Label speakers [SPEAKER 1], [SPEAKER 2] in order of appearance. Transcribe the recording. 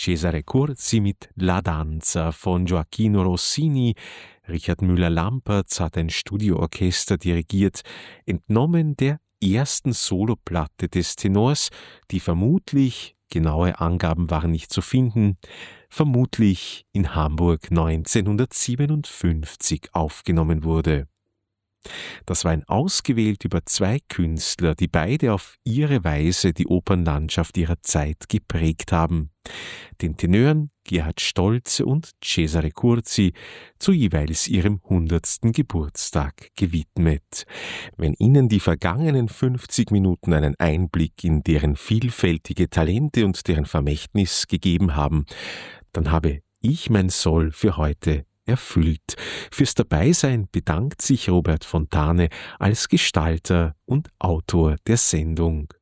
[SPEAKER 1] Cesare Curzi mit La Danza von Gioacchino Rossini. Richard Müller-Lampertz hat ein Studioorchester dirigiert, entnommen der ersten Soloplatte des Tenors, die vermutlich, genaue Angaben waren nicht zu finden, vermutlich in Hamburg 1957 aufgenommen wurde. Das war ein ausgewählt über 2 Künstler, die beide auf ihre Weise die Opernlandschaft ihrer Zeit geprägt haben. Den Tenören Gerhard Stolze und Cesare Curzi zu jeweils ihrem 100. Geburtstag gewidmet. Wenn Ihnen die vergangenen 50 Minuten einen Einblick in deren vielfältige Talente und deren Vermächtnis gegeben haben, dann habe ich mein Soll für heute erfüllt. Fürs Dabeisein bedankt sich Robert Fontane als Gestalter und Autor der Sendung.